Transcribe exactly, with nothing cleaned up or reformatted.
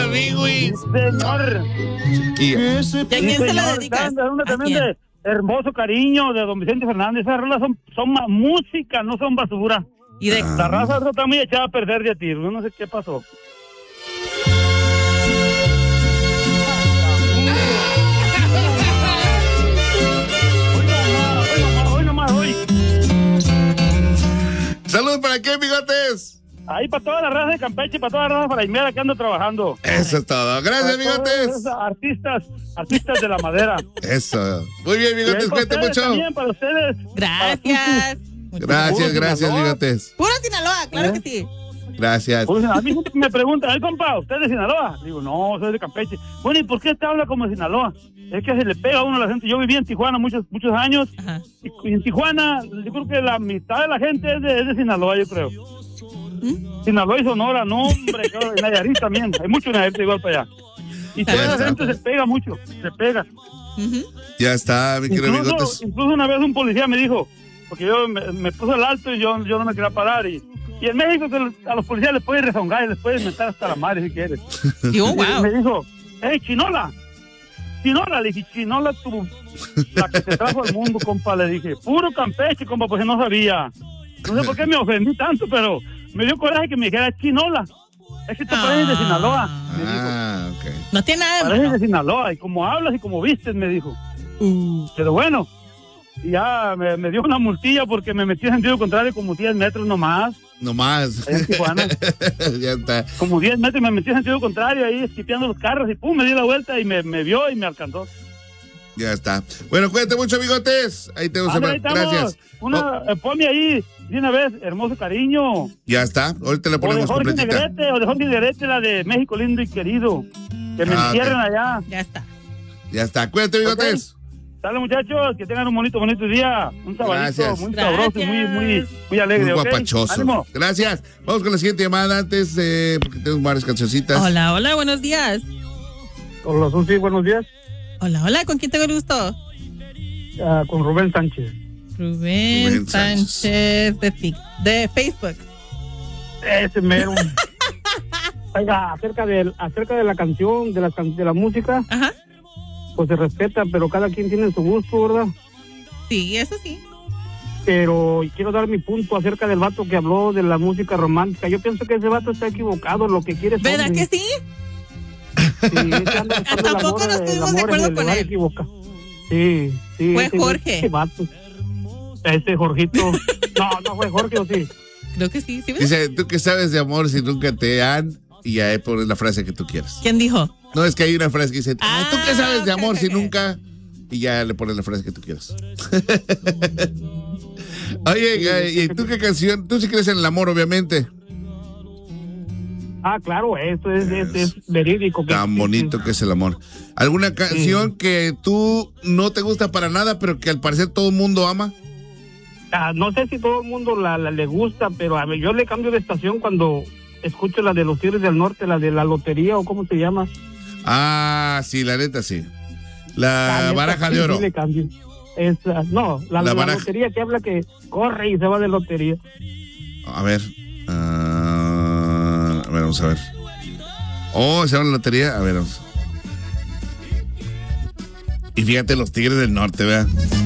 Bigwis. Señor. Chiquilla. ¿Y a quién se la dedicas? Una también de Hermoso Cariño de don Vicente Fernández. Esas rolas son, son ma- música, no son basura. Y de... La raza está muy echada a perder de a tiro. Yo no sé qué pasó. Hoy nomás, hoy. Saludos para qué, bigotes. Ahí para toda la raza de Campeche, para toda la raza paraimera que ando trabajando. Eso es todo. Gracias, Para todos bigotes. esos Artistas, artistas de la madera. Eso. Muy bien, Y bigotes, para cuídate ustedes mucho. También para ustedes. Gracias. Gracias, gracias, bigotes. Puro Sinaloa, claro que sí. Gracias. Pues a mí gente que me pregunta, ay compa, ¿usted es de Sinaloa? Digo, no, soy de Campeche. Bueno, ¿y por qué te habla como de Sinaloa? Es que se le pega a uno a la gente. Yo viví en Tijuana muchos muchos años. Ajá. Y en Tijuana, yo creo que la mitad de la gente es de, es de Sinaloa, yo creo. ¿Mm? Sinaloa y Sonora, no, hombre, claro, y Nayarit también. Hay mucho Nayarit igual para allá. Y toda Ya la está. gente se pega mucho, se pega. Ujú. Ya está, mi querido Incluso, bigotes. incluso una vez un policía me dijo, porque yo me, me puse el alto y yo, yo no me quería parar. Y, y en México que a los policías les puedes rezongar y les puedes meter hasta la madre si quieres. Y oh, Y wow. me dijo, hey, Chinola, Chinola, le dije, Chinola, tú, la que te trajo al mundo, compa, le dije, puro Campeche, compa, porque no sabía. No sé por qué me ofendí tanto, pero me dio coraje que me dijera Chinola. Es que te pareces de Sinaloa, me dijo. Ah, ok. No tiene nada de Pareces de malo. Sinaloa, y como hablas y como vistes, me dijo. Uh. Pero bueno, y ya me, me dio una multilla porque me metí en sentido contrario como diez metros nomás, No más. allá en Tijuana. Ya está. Como diez metros, me metí en sentido contrario ahí, esquipeando los carros, y pum, me di la vuelta y me, me vio y me alcanzó. Ya está. Bueno, cuídate mucho, bigotes. Ahí te Ándale, ahí estamos. Gracias. Una, eh, ponme ahí de una vez, Hermoso Cariño. Ya está. Ahorita le O de ponemos Jorge completita. Negrete, o de Jorge Negrete, la de México lindo y querido. Que me Ah, ok. encierren allá. Ya está. Ya está. Cuídate, bigotes. Dale, muchachos, que tengan un bonito, bonito día. Un sabadito Gracias. muy sabroso y muy, muy, muy alegre. Muy ¿ok? guapachoso. Ánimo. Gracias. Vamos con la siguiente llamada antes, eh, porque tenemos varias cancioncitas. Hola, hola, buenos días. Hola, sí, buenos días. Hola, hola, ¿con quién tengo el gusto? Ah, con Rubén Sánchez. Rubén, Rubén Sánchez. Sánchez de, Fi- de Facebook. Ese mero. Oiga, acerca de, acerca de la canción, de la, can- de la música, Ajá. pues se respeta, pero cada quien tiene su gusto, ¿verdad? Sí, eso sí. Pero quiero dar mi punto acerca del vato que habló de la música romántica. Yo pienso que ese vato está equivocado, lo que quiere es ¿Verdad hombre. que sí? Sí, ese anda buscando el Tampoco amor, no el estuvimos de amor en acuerdo el con lugar él. equivocado. Sí, sí. Fue ese- Jorge. Ese vato. Ese Jorgito. No, no fue Jorge, ¿o sí? Creo que sí, ¿sí ves? Dice, ¿tú qué sabes de amor si nunca te han? Y ahí pones la frase que tú quieras. ¿Quién dijo? No, es que hay una frase que dice, Ah, ¿tú qué sabes de ok, amor ok, si ok. nunca? Y ya le pones la frase que tú quieras. Oye, ¿y tú qué canción? Tú sí crees en el amor, obviamente. Ah, claro, eso es, es, es verídico. que Tan existe. bonito que es el amor. ¿Alguna canción que tú no te gusta para nada, pero que al parecer todo el mundo ama? Ah, no sé si todo el mundo la, la le gusta, pero a ver, yo le cambio de estación cuando escucho la de los Tigres del Norte, la de la lotería o cómo se llama. Ah, sí, la neta sí. La neta, baraja sí, de oro. sí le cambio. Esa, no, la, La la baraja. lotería que habla que corre y se va de lotería. A ver. ah, a ver, vamos a ver. Oh, se llama la lotería. A ver, vamos. Y fíjate, los Tigres del Norte, vea.